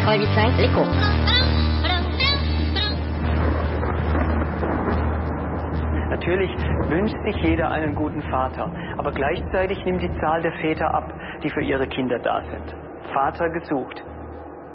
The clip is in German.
125, Liko. Natürlich wünscht sich jeder einen guten Vater, aber gleichzeitig nimmt die Zahl der Väter ab, die für ihre Kinder da sind. Vater gesucht.